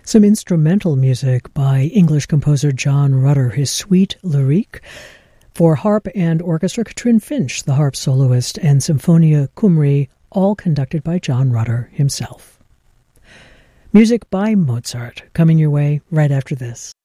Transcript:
Some instrumental music by English composer John Rutter, his Suite Lyrique, for harp and orchestra, Katrin Finch, the harp soloist, and Symphonia Cymru, all conducted by John Rutter himself. Music by Mozart, coming your way right after this.